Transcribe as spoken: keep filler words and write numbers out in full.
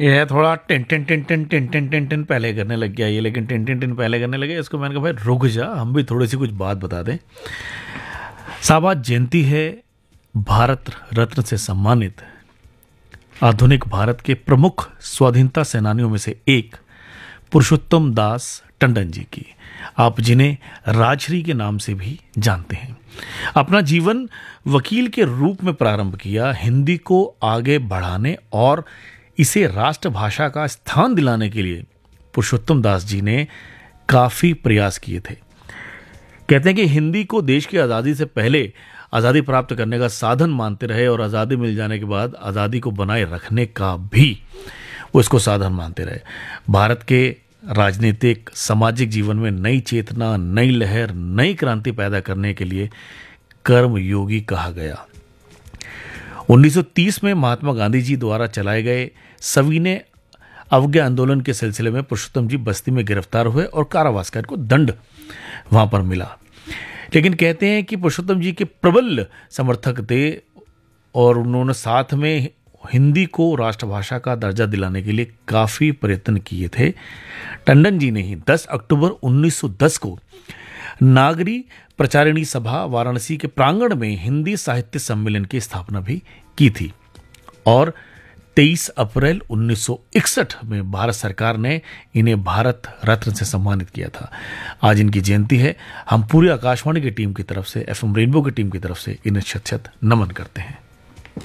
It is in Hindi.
ये है थोड़ा tin tin tin tin tin tin tin tin पहले करने लग गया ये, लेकिन टिन टिन टिन पहले करने लगे। इसको मैंने कहा भाई रुक जा, हम भी थोड़ी सी कुछ बात बता दें। साहब आज जयंती है भारत रत्न से सम्मानित आधुनिक भारत के प्रमुख स्वाधीनता सेनानियों में से एक पुरुषोत्तम दास टंडन जी की, आप जिन्हें राजश्री के नाम से भी जानते हैं। अपना जीवन वकील के रूप में प्रारंभ किया, हिंदी को आगे बढ़ाने और इसे राष्ट्रभाषा का स्थान दिलाने के लिए पुरुषोत्तम दास जी ने काफी प्रयास किए थे। कहते हैं कि हिंदी को देश की आज़ादी से पहले आज़ादी प्राप्त करने का साधन मानते रहे और आज़ादी मिल जाने के बाद आज़ादी को बनाए रखने का भी वो इसको साधन मानते रहे। भारत के राजनीतिक सामाजिक जीवन में नई चेतना, नई लहर, नई क्रांति पैदा करने के लिए कर्मयोगी कहा गया। उन्नीस सौ तीस में महात्मा गांधी जी द्वारा चलाए गए सविनय अवज्ञा आंदोलन के सिलसिले में पुरुषोत्तम जी बस्ती में गिरफ्तार हुए और कारावास का इनको दंड वहां पर मिला। लेकिन कहते हैं कि पुरुषोत्तम जी के प्रबल समर्थक थे और उन्होंने साथ में हिंदी को राष्ट्रभाषा का दर्जा दिलाने के लिए काफ़ी प्रयत्न किए थे। टंडन जी ने ही दस अक्टूबर उन्नीस सौ दस को नागरी प्रचारिणी सभा वाराणसी के प्रांगण में हिंदी साहित्य सम्मेलन की स्थापना भी की थी और तेईस अप्रैल उन्नीस सौ इकसठ में भारत सरकार ने इन्हें भारत रत्न से सम्मानित किया था। आज इनकी जयंती है। हम पूरी आकाशवाणी की टीम की तरफ से, एफ एम रेनबो की टीम की तरफ से इन्हें शत शत नमन करते हैं।